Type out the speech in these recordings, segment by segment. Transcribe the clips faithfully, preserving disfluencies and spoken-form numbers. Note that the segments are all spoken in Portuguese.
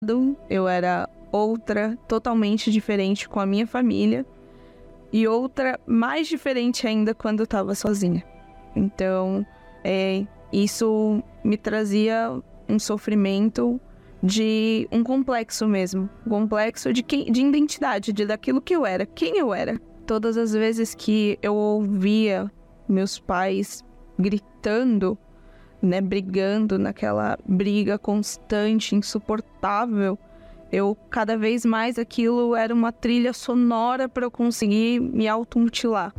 eu era outra totalmente diferente com a minha família e outra mais diferente ainda quando eu estava sozinha. Então, é, isso me trazia um sofrimento de um complexo mesmo, um complexo de, quem, de identidade, de daquilo que eu era, quem eu era. Todas as vezes que eu ouvia meus pais gritando, né, brigando naquela briga constante, insuportável, eu cada vez mais aquilo era uma trilha sonora para eu conseguir me automutilar.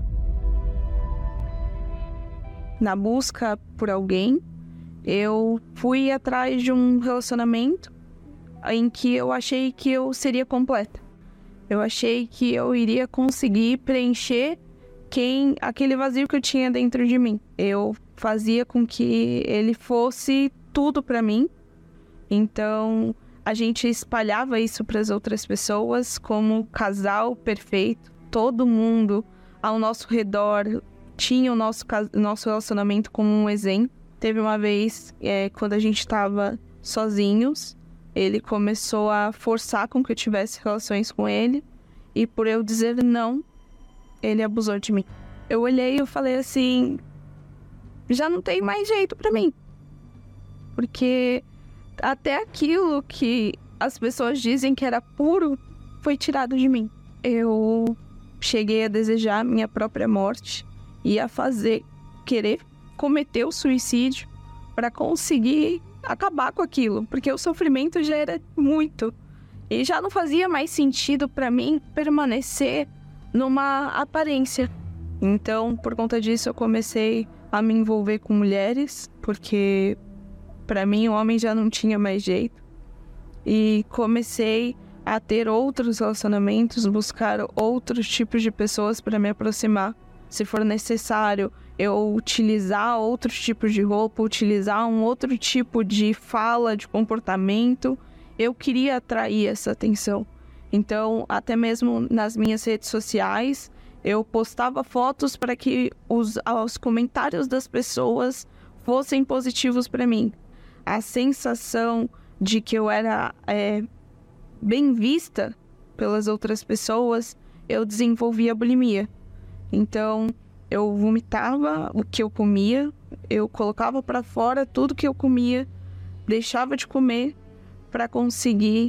Na busca por alguém, eu fui atrás de um relacionamento em que eu achei que eu seria completa. Eu achei que eu iria conseguir preencher quem, aquele vazio que eu tinha dentro de mim. Eu fazia com que ele fosse tudo para mim. Então, a gente espalhava isso para as outras pessoas como casal perfeito. Todo mundo ao nosso redor tinha o nosso, nosso relacionamento como um exemplo. Teve uma vez, é, quando a gente estava sozinhos, ele começou a forçar com que eu tivesse relações com ele. E por eu dizer não, ele abusou de mim. Eu olhei e eu falei assim, já não tem mais jeito pra mim. Porque até aquilo que as pessoas dizem que era puro, foi tirado de mim. Eu cheguei a desejar minha própria morte e a fazer, querer cometer o suicídio para conseguir acabar com aquilo. Porque o sofrimento já era muito. E já não fazia mais sentido para mim permanecer numa aparência. Então, por conta disso, eu comecei a me envolver com mulheres, porque para mim o homem já não tinha mais jeito. E comecei a ter outros relacionamentos, buscar outros tipos de pessoas para me aproximar. Se for necessário, eu utilizar outros tipos de roupa, utilizar um outro tipo de fala, de comportamento. Eu queria atrair essa atenção. Então, até mesmo nas minhas redes sociais, eu postava fotos para que os, os comentários das pessoas fossem positivos para mim. A sensação de que eu era é, bem vista pelas outras pessoas, eu desenvolvia bulimia. Então, eu vomitava o que eu comia, eu colocava para fora tudo que eu comia, deixava de comer para conseguir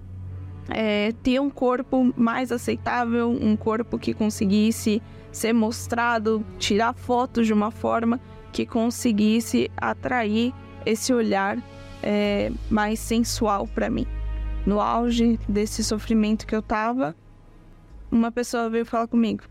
é, ter um corpo mais aceitável, um corpo que conseguisse ser mostrado, tirar fotos de uma forma que conseguisse atrair esse olhar é, mais sensual para mim. No auge desse sofrimento que eu tava, uma pessoa veio falar comigo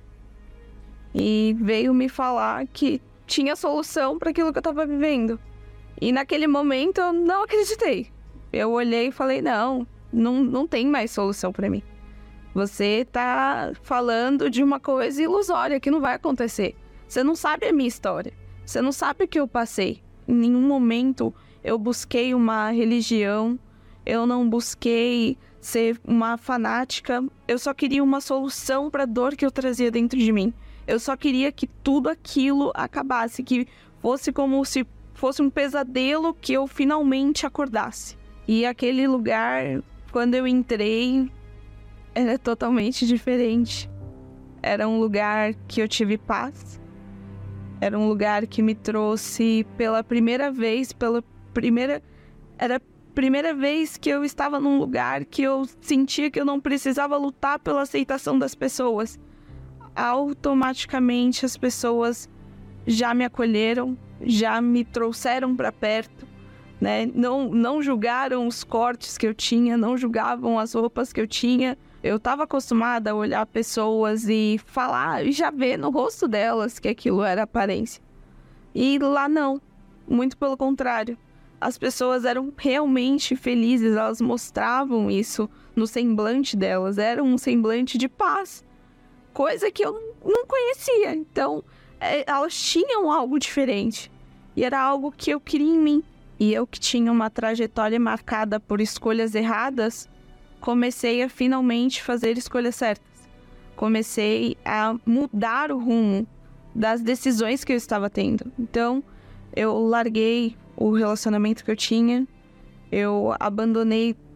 e veio me falar que tinha solução para aquilo que eu tava vivendo. E naquele momento eu não acreditei. Eu olhei e falei, não, não, não tem mais solução para mim. Você tá falando de uma coisa ilusória que não vai acontecer. Você não sabe a minha história. Você não sabe o que eu passei. Em nenhum momento eu busquei uma religião. Eu não busquei ser uma fanática. Eu só queria uma solução para a dor que eu trazia dentro de mim. Eu só queria que tudo aquilo acabasse. Que fosse como se fosse um pesadelo que eu finalmente acordasse. E aquele lugar, quando eu entrei, era totalmente diferente. Era um lugar que eu tive paz. Era um lugar que me trouxe pela primeira vez, pela primeira... Era a primeira vez que eu estava num lugar que eu sentia que eu não precisava lutar pela aceitação das pessoas. Automaticamente as pessoas já me acolheram, já me trouxeram para perto. Né? Não, não julgaram os cortes que eu tinha, não julgavam as roupas que eu tinha. Eu estava acostumada a olhar pessoas e falar e já ver no rosto delas que aquilo era aparência. E lá não, muito pelo contrário. As pessoas eram realmente felizes, elas mostravam isso no semblante delas, era um semblante de paz, coisa que eu não conhecia. Então, é, elas tinham algo diferente e era algo que eu queria em mim. E eu que tinha uma trajetória marcada por escolhas erradas, comecei a finalmente fazer escolhas certas. Comecei a mudar o rumo das decisões que eu estava tendo. Então, eu larguei o relacionamento que eu tinha, eu abandonei